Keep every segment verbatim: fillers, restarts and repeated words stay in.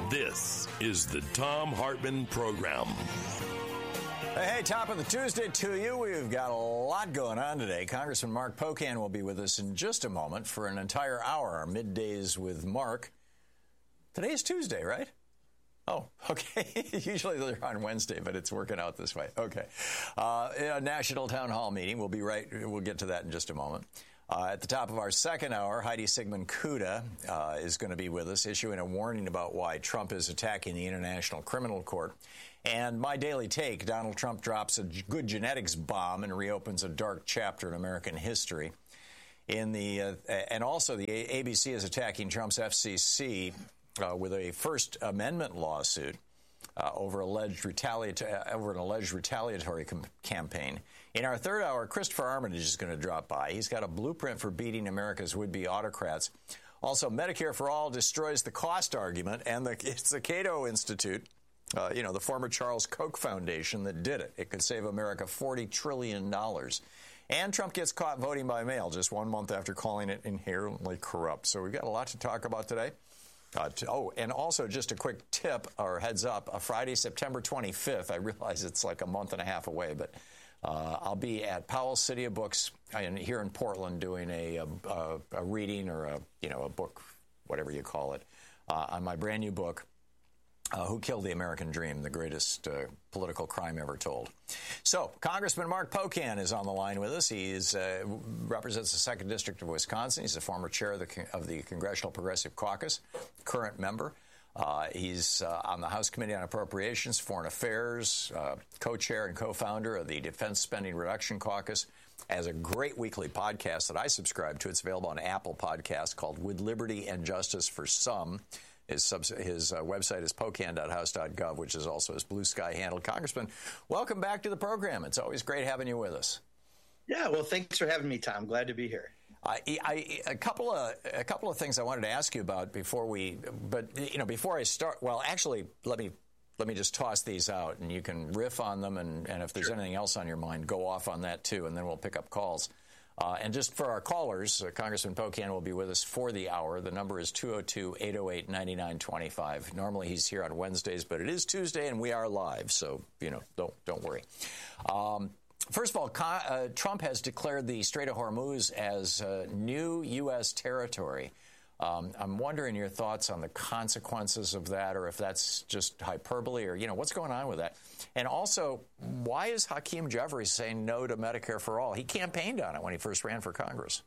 This is the Thom Hartmann Program. Hey, hey, top of the Tuesday to you. We've got a lot going on today. Congressman Mark Pocan will be with us in just a moment for an entire hour, our middays with Mark. Today is Tuesday, right? Oh, okay. Usually they're on Wednesday, but it's working out this way. Okay. Uh, a national town hall meeting. We'll be right. We'll get to that in just a moment. Uh, at the top of our second hour, Heidi Sigmund-Kuda uh, is going to be with us, issuing a warning about why Trump is attacking the International Criminal Court. And my daily take, Donald Trump drops a good genetics bomb and reopens a dark chapter in American history. In the uh, and also the A B C is attacking Trump's F C C uh, with a First Amendment lawsuit uh, over alleged retaliatory uh, over an alleged retaliatory com- campaign. In our third hour, Christopher Armitage is going to drop by. He's got a blueprint for beating America's would-be autocrats. Also, Medicare for All destroys the cost argument, and the, it's the Cato Institute, uh, you know, the former Charles Koch Foundation that did it. It could save America forty trillion dollars. And Trump gets caught voting by mail just one month after calling it inherently corrupt. So we've got a lot to talk about today. Uh, to, oh, and also just a quick tip or heads up, uh, Friday, September twenty-fifth, I realize it's like a month and a half away, but uh, I'll be at Powell City of Books in, here in Portland doing a, a, a reading or a, you know, a book, whatever you call it, uh, on my brand new book, Uh, Who Killed the American Dream, the greatest uh, political crime ever told. So, Congressman Mark Pocan is on the line with us. He uh, represents the second District of Wisconsin. He's the former chair of the, of the Congressional Progressive Caucus, current member. Uh, he's uh, on the House Committee on Appropriations, Foreign Affairs, uh, co-chair and co-founder of the Defense Spending Reduction Caucus. Has a great weekly podcast that I subscribe to. It's available on Apple Podcasts called With Liberty and Justice for Some. His, subs- his uh, website is pocan dot house dot gov, which is also his Blue Sky handle. Congressman, welcome back to the program. It's always great having you with us. Yeah, well, thanks for having me, Tom. Glad to be here. I, I, a couple of a couple of things I wanted to ask you about before we, but you know, before I start. Well, actually, let me let me just toss these out, and you can riff on them, and, and if there's sure. anything else on your mind, go off on that too, and then we'll pick up calls. Uh, and just for our callers, uh, Congressman Pocan will be with us for the hour. The number is two oh two, eight oh eight, nine nine two five. Normally he's here on Wednesdays, but it is Tuesday and we are live, so, you know, don't don't worry. Um, first of all, Con- uh, Trump has declared the Strait of Hormuz as uh, new U S territory. Um, I'm wondering your thoughts on the consequences of that, or if that's just hyperbole, or, you know, what's going on with that? And also, why is Hakeem Jeffries saying no to Medicare for All? He campaigned on it when he first ran for Congress.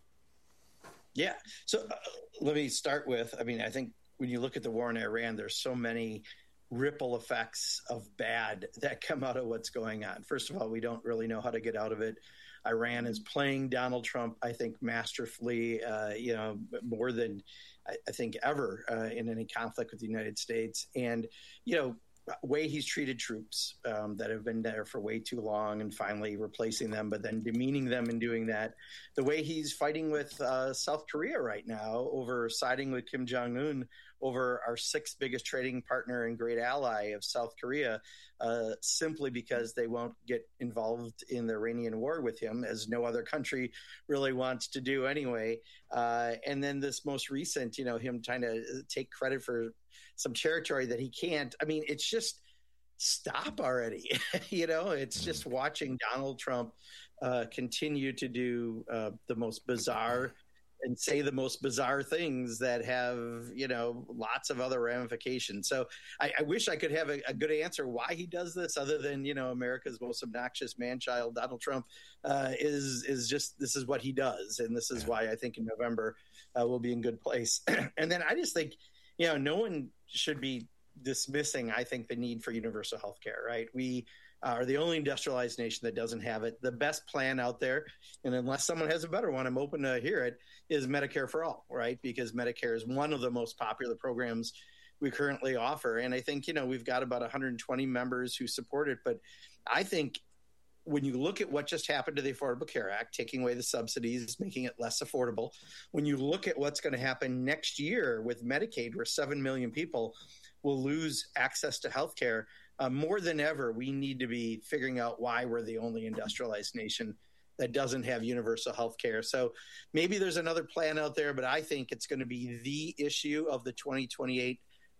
Yeah. So uh, let me start with, I mean, I think when you look at the war in Iran, there's so many ripple effects of bad that come out of what's going on. First of all, we don't really know how to get out of it. Iran is playing Donald Trump, I think, masterfully, uh, you know, more than I, I think ever uh, in any conflict with the United States. And, you know, way he's treated troops um, that have been there for way too long and finally replacing them, but then demeaning them in doing that. The way he's fighting with uh, South Korea right now over siding with Kim Jong-un over our sixth biggest trading partner and great ally of South Korea, uh, simply because they won't get involved in the Iranian war with him, as no other country really wants to do anyway. Uh, and then this most recent, you know, him trying to take credit for some territory that he can't. I mean, it's just stop already. You know, it's just watching Donald Trump uh, continue to do uh, the most bizarre and say the most bizarre things that have, you know, lots of other ramifications. So I, I wish I could have a, a good answer why he does this, other than, you know, America's most obnoxious man-child, Donald Trump, uh, is is just, this is what he does. And this is why I think in November uh, we'll be in good place. And then I just think, you know, no one should be dismissing, I think, the need for universal health care, right? We are the only industrialized nation that doesn't have it. The best plan out there, and unless someone has a better one, I'm open to hear it, is Medicare for All, right? Because Medicare is one of the most popular programs we currently offer. And I think, you know, we've got about one hundred twenty members who support it. But I think when you look at what just happened to the Affordable Care Act, taking away the subsidies, making it less affordable, when you look at what's going to happen next year with Medicaid, where seven million people will lose access to health care, uh, more than ever, we need to be figuring out why we're the only industrialized nation that doesn't have universal health care. So maybe there's another plan out there, but I think it's going to be the issue of the twenty twenty-eight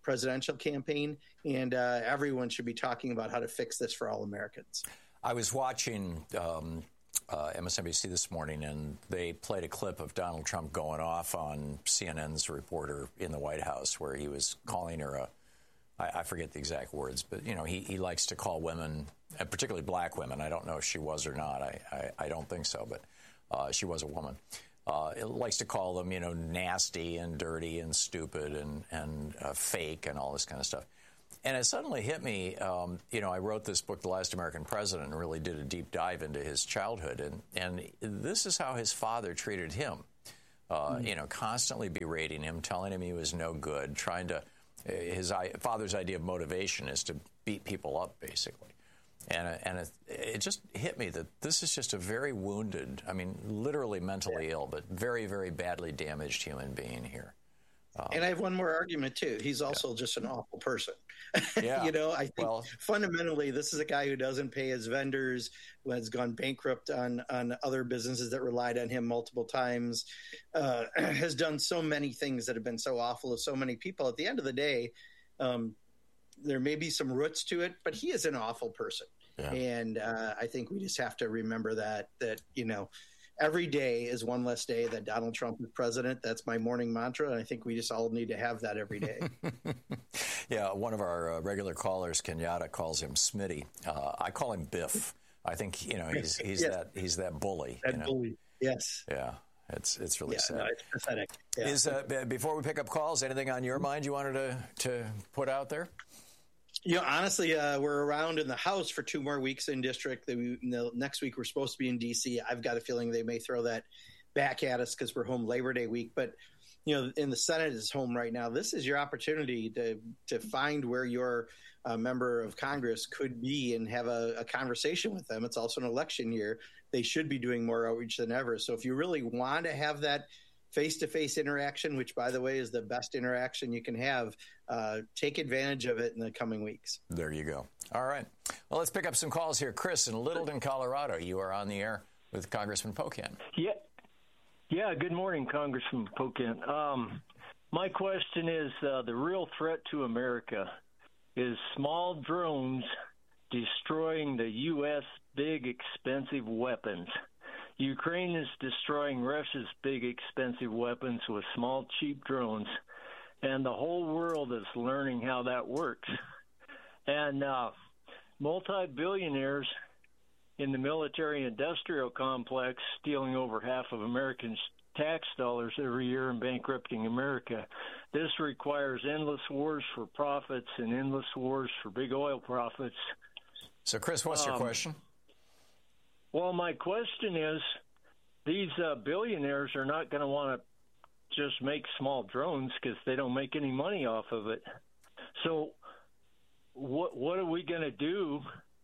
presidential campaign, and uh, everyone should be talking about how to fix this for all Americans. I was watching um, uh, M S N B C this morning, and they played a clip of Donald Trump going off on C N N's reporter in the White House, where he was calling her a, I, I forget the exact words, but, you know, he, he likes to call women, and particularly black women. I don't know if she was or not. I, I, I don't think so, but uh, she was a woman. Uh, it likes to call them, you know, nasty and dirty and stupid and, and uh, fake and all this kind of stuff. And it suddenly hit me, um, you know, I wrote this book, The Last American President, and really did a deep dive into his childhood. And, and this is how his father treated him, uh, mm-hmm. you know, constantly berating him, telling him he was no good, trying to, his father's idea of motivation is to beat people up, basically. And, and it, it just hit me that this is just a very wounded, I mean, literally mentally yeah. ill, but very, very badly damaged human being here. Um, and I have one more argument, too. He's also yeah. just an awful person. Yeah. You know, I think well, fundamentally, this is a guy who doesn't pay his vendors, who has gone bankrupt on, on other businesses that relied on him multiple times, uh, has done so many things that have been so awful to so many people. At the end of the day, um, there may be some roots to it, but he is an awful person. Yeah. And uh, I think we just have to remember that, that, you know, every day is one less day that Donald Trump is president. That's my morning mantra, and I think we just all need to have that every day. Yeah, one of our uh, regular callers, Kenyatta, calls him Smitty. Uh, I call him Biff. I think, you know, he's he's yes. that he's that bully. That you know? bully, yes. Yeah, it's it's really yeah, sad. No, it's pathetic. Yeah. Is uh, before we pick up calls, anything on your mind you wanted to to put out there? You know, honestly, uh, we're around in the House for two more weeks in district. The, you know, next week we're supposed to be in D C. I've got a feeling they may throw that back at us because we're home Labor Day week. But, you know, in the Senate is home right now. This is your opportunity to to find where your uh, member of Congress could be and have a, a conversation with them. It's also an election year. They should be doing more outreach than ever. So if you really want to have that face-to-face interaction, which, by the way, is the best interaction you can have, uh, take advantage of it in the coming weeks. There you go. All right. Well, let's pick up some calls here. Chris in Littleton, Colorado. You are on the air with Congressman Pocan. Yeah. Yeah, good morning, Congressman Pocan. Um, my question is, uh, the real threat to America is small drones destroying the U S big, expensive weapons. Ukraine is destroying Russia's big, expensive weapons with small, cheap drones, and the whole world is learning how that works. And uh, multi-billionaires in the military-industrial complex stealing over half of Americans' tax dollars every year and bankrupting America. This requires endless wars for profits and endless wars for big oil profits. So, Chris, what's your um, question? Well, my question is, these uh, billionaires are not going to want to just make small drones because they don't make any money off of it. So what what are we going to do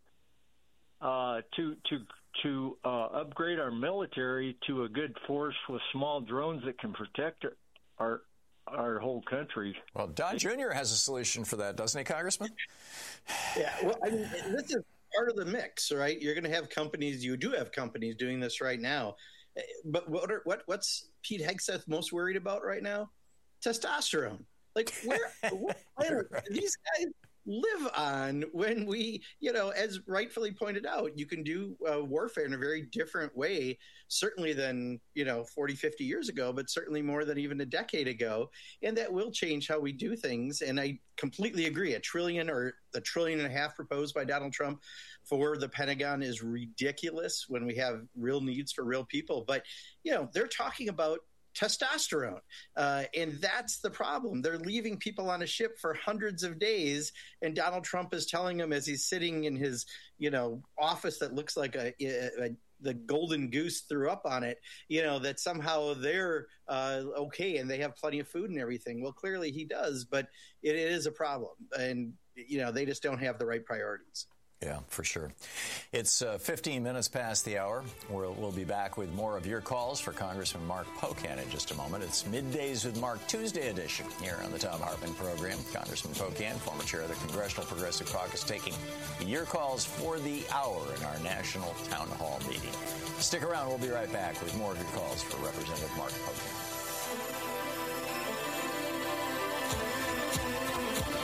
uh, to to to uh, upgrade our military to a good force with small drones that can protect our our whole country? Well, Don Junior has a solution for that, doesn't he, Congressman? Yeah, well, I mean, this is part of the mix, right? You're going to have companies, you do have companies doing this right now. But what are, what what's Pete Hegseth most worried about right now? Testosterone. Like, where what planet do these guys live on when we, you know, as rightfully pointed out, you can do uh, warfare in a very different way, certainly than, you know, forty, fifty years ago, but certainly more than even a decade ago. And that will change how we do things. And I completely agree. A trillion or a trillion and a half proposed by Donald Trump for the Pentagon is ridiculous when we have real needs for real people. But, you know, they're talking about testosterone. Uh, and that's the problem. They're leaving people on a ship for hundreds of days. And Donald Trump is telling them as he's sitting in his, you know, office that looks like a, a, a the golden goose threw up on it, you know, that somehow they're uh, okay and they have plenty of food and everything. Well, clearly he does, but it, it is a problem. And, you know, they just don't have the right priorities. Yeah, for sure. It's uh, fifteen minutes past the hour. We'll, we'll be back with more of your calls for Congressman Mark Pocan in just a moment. It's Middays with Mark Tuesday edition here on the Thom Hartmann program. Congressman Pocan, former chair of the Congressional Progressive Caucus, taking your calls for the hour in our national town hall meeting. Stick around. We'll be right back with more of your calls for Representative Mark Pocan.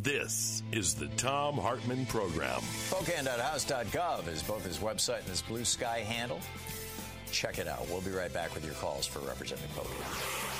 This is the Thom Hartmann Program. Spokane dot house dot gov is both his website and his Blue Sky handle. Check it out. We'll be right back with your calls for Representative Pocan.